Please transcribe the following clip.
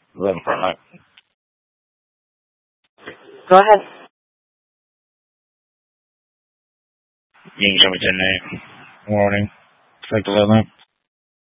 11 front night. Go ahead. You can give me 10 8. Warning. Take the lead lamp.